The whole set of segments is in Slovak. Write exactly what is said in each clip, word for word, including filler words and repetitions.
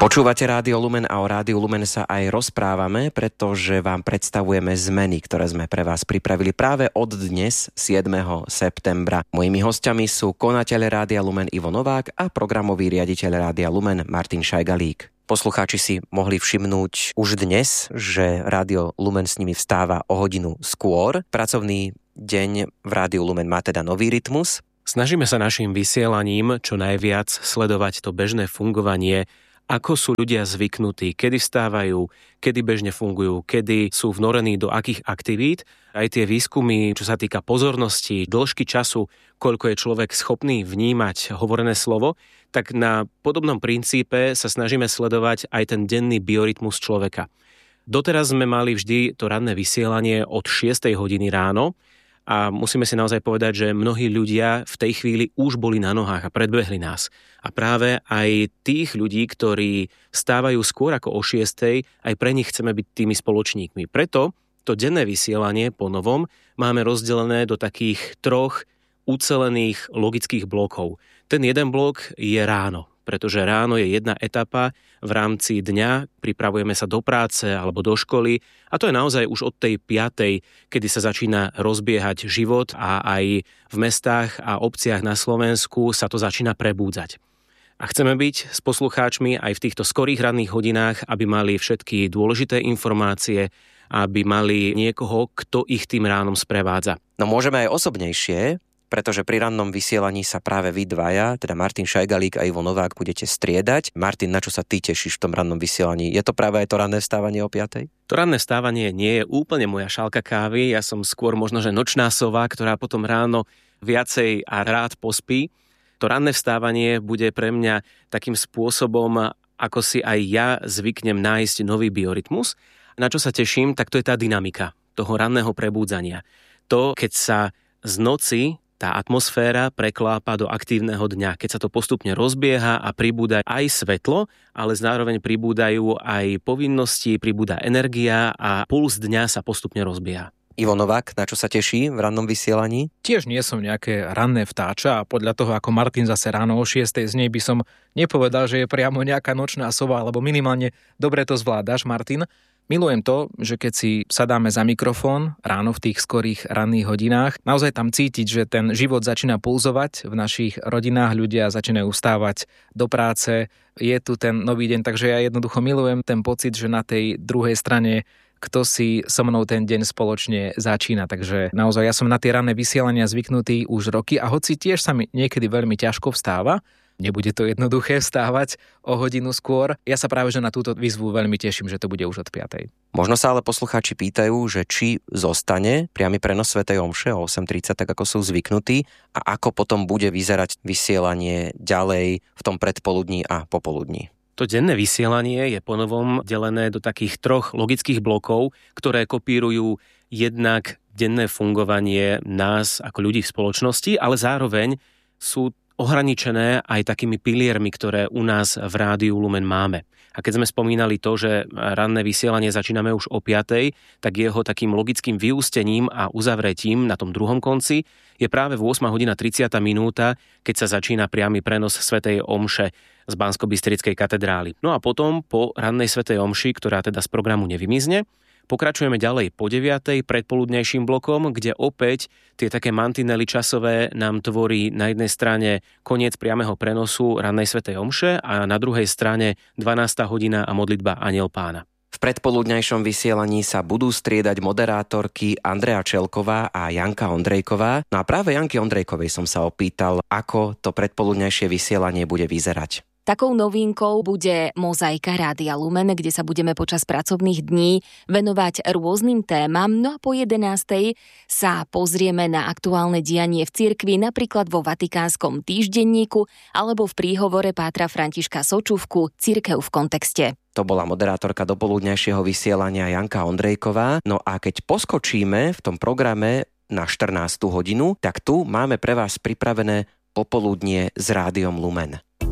Počúvate Rádio Lumen a o Rádiu Lumen sa aj rozprávame, pretože vám predstavujeme zmeny, ktoré sme pre vás pripravili práve od dnes, siedmeho septembra. Mojimi hostiami sú konateľ Rádia Lumen Ivo Novák a programový riaditeľ Rádia Lumen Martin Šajgalík. Poslucháči si mohli všimnúť už dnes, že Rádio Lumen s nimi vstáva o hodinu skôr. Pracovný deň v Rádiu Lumen má teda nový rytmus. Snažíme sa našim vysielaním čo najviac sledovať to bežné fungovanie, ako sú ľudia zvyknutí, kedy vstávajú, kedy bežne fungujú, kedy sú vnorení do akých aktivít. Aj tie výskumy, čo sa týka pozornosti, dĺžky času, koľko je človek schopný vnímať hovorené slovo, tak na podobnom princípe sa snažíme sledovať aj ten denný biorytmus človeka. Doteraz sme mali vždy to ranné vysielanie od šiestej hodiny ráno, a musíme si naozaj povedať, že mnohí ľudia v tej chvíli už boli na nohách a predbehli nás. A práve aj tých ľudí, ktorí vstávajú skôr ako o šiestej, aj pre nich chceme byť tými spoločníkmi. Preto to denné vysielanie po novom máme rozdelené do takých troch ucelených logických blokov. Ten jeden blok je ráno, pretože ráno je jedna etapa v rámci dňa, pripravujeme sa do práce alebo do školy a to je naozaj už od tej piatej, kedy sa začína rozbiehať život a aj v mestách a obciach na Slovensku sa to začína prebúdzať. A chceme byť s poslucháčmi aj v týchto skorých ranných hodinách, aby mali všetky dôležité informácie, aby mali niekoho, kto ich tým ránom sprevádza. No môžeme aj osobnejšie, pretože pri rannom vysielaní sa práve vy dvaja, teda Martin Šajgalík a Ivo Novák, budete striedať. Martin, na čo sa ty tešíš v tom rannom vysielaní? Je to práve aj to ranné vstávanie o piatej? To ranné vstávanie nie je úplne moja šálka kávy. Ja som skôr možno, že nočná sova, ktorá potom ráno viacej a rád pospí. To ranné vstávanie bude pre mňa takým spôsobom, ako si aj ja zvyknem nájsť nový biorytmus. Na čo sa teším, tak to je tá dynamika toho ranného prebúdzania. To, keď sa z noci tá atmosféra preklápa do aktívneho dňa, keď sa to postupne rozbieha a pribúda aj svetlo, ale zároveň pribúdajú aj povinnosti, pribúda energia a puls dňa sa postupne rozbieha. Ivo Novák, na čo sa teší v rannom vysielaní? Tiež nie som nejaké ranné vtáča a podľa toho, ako Martin zase ráno o šiestej z nej by som nepovedal, že je priamo nejaká nočná sova, alebo minimálne dobre to zvládaš, Martin. Milujem to, že keď si sadáme za mikrofón ráno v tých skorých ranných hodinách, naozaj tam cítiť, že ten život začína pulzovať v našich rodinách, ľudia začínajú vstávať do práce, je tu ten nový deň, takže ja jednoducho milujem ten pocit, že na tej druhej strane kto si so mnou ten deň spoločne začína. Takže naozaj ja som na tie ranné vysielania zvyknutý už roky a hoci tiež sa mi niekedy veľmi ťažko vstáva, nebude to jednoduché vstávať o hodinu skôr. Ja sa práve že na túto výzvu veľmi teším, že to bude už od piatej. Možno sa ale poslucháči pýtajú, že či zostane priamy prenos svätej omše o osem tridsať, tak ako sú zvyknutí, a ako potom bude vyzerať vysielanie ďalej v tom predpoludní a popoludní. To denné vysielanie je ponovom delené do takých troch logických blokov, ktoré kopírujú jednak denné fungovanie nás ako ľudí v spoločnosti, ale zároveň sú ohraničené aj takými piliermi, ktoré u nás v Rádiu Lumen máme. A keď sme spomínali to, že ranné vysielanie začíname už o piatej, tak jeho takým logickým vyústením a uzavretím na tom druhom konci je práve v ôsma hodina tridsiata minúta, keď sa začína priamy prenos svätej omše z Banskobystrickej katedrály. No a potom po rannej svätej omši, ktorá teda z programu nevymizne, pokračujeme ďalej po deviatej predpoludnejším blokom, kde opäť tie také mantinely časové nám tvorí na jednej strane koniec priameho prenosu rannej svätej omše a na druhej strane dvanásta hodina a modlitba Anjel Pána. V predpoludňajšom vysielaní sa budú striedať moderátorky Andrea Čelková a Janka Ondrejková. No a práve Janky Ondrejkovej som sa opýtal, ako to predpoludňajšie vysielanie bude vyzerať. Takou novinkou bude mozaika Rádia Lumen, kde sa budeme počas pracovných dní venovať rôznym témam. No a po jedenástej sa pozrieme na aktuálne dianie v cirkvi, napríklad vo Vatikánskom týždenníku alebo v príhovore pátra Františka Sočuvku Cirkev v kontexte. To bola moderátorka dopoludňajšieho vysielania Janka Ondrejková. No a keď poskočíme v tom programe na štrnástu hodinu, tak tu máme pre vás pripravené popoludnie s Rádiom Lumen.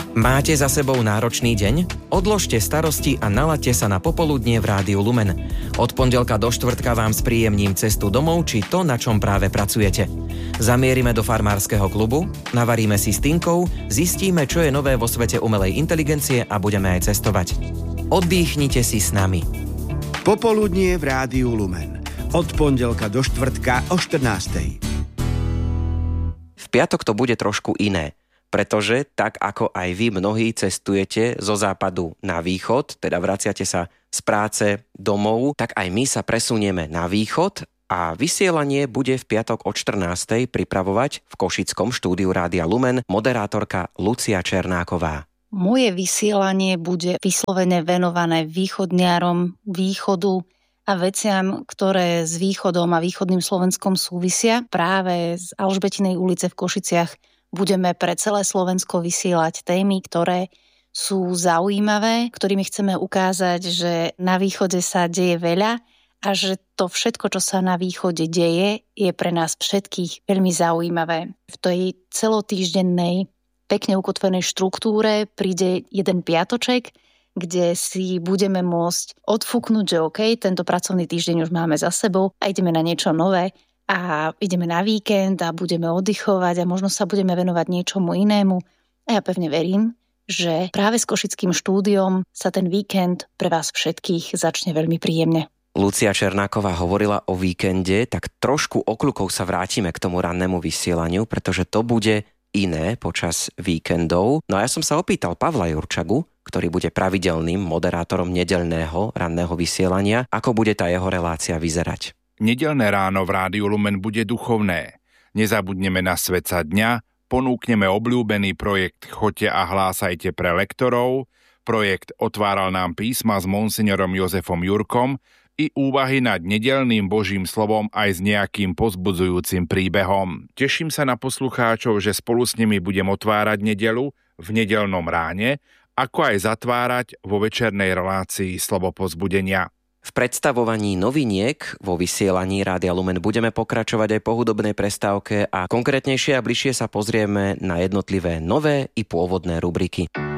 Máte za sebou náročný deň? Odložte starosti a nalaďte sa na popoludnie v Rádiu Lumen. Od pondelka do štvrtka vám spríjemním cestu domov či to, na čom práve pracujete. Zamierime do farmárskeho klubu, navaríme si s Tinkou, zistíme, čo je nové vo svete umelej inteligencie a budeme aj cestovať. Oddychnite si s nami. Popoludnie v Rádiu Lumen. Od pondelka do štvrtka o štrnástej. V piatok to bude trošku iné. Pretože tak ako aj vy mnohí cestujete zo západu na východ, teda vraciate sa z práce domov, tak aj my sa presunieme na východ a vysielanie bude v piatok o štrnástej pripravovať v košickom štúdiu Rádia Lumen moderátorka Lucia Černáková. Moje vysielanie bude vyslovene venované východniarom východu a veciam, ktoré s východom a východným Slovenskom súvisia. Práve z Alžbetinej ulice v Košiciach budeme pre celé Slovensko vysielať témy, ktoré sú zaujímavé, ktorými chceme ukázať, že na východe sa deje veľa a že to všetko, čo sa na východe deje, je pre nás všetkých veľmi zaujímavé. V tej celotýždennej, pekne ukotvenej štruktúre príde jeden piatoček, kde si budeme môcť odfúknuť, že OK, tento pracovný týždeň už máme za sebou a ideme na niečo nové. A ideme na víkend a budeme oddychovať a možno sa budeme venovať niečomu inému. A ja pevne verím, že práve s košickým štúdiom sa ten víkend pre vás všetkých začne veľmi príjemne. Lucia Černáková hovorila o víkende, tak trošku okľukov sa vrátime k tomu rannému vysielaniu, pretože to bude iné počas víkendov. No a ja som sa opýtal Pavla Jurčagu, ktorý bude pravidelným moderátorom nedeľného ranného vysielania, ako bude tá jeho relácia vyzerať. Nedeľné ráno v Rádiu Lumen bude duchovné. Nezabudneme na svetca dňa, ponúkneme obľúbený projekt Choďte a hlásajte pre lektorov, projekt Otváral nám písma s monsignorom Jozefom Jurkom i úvahy nad nedeľným Božím slovom aj s nejakým pozbudzujúcim príbehom. Teším sa na poslucháčov, že spolu s nimi budem otvárať nedeľu v nedeľnom ráne, ako aj zatvárať vo večernej relácii Slovo povzbudenia. V predstavovaní noviniek vo vysielaní Rádia Lumen budeme pokračovať aj po hudobnej prestávke a konkrétnejšie a bližšie sa pozrieme na jednotlivé nové i pôvodné rubriky.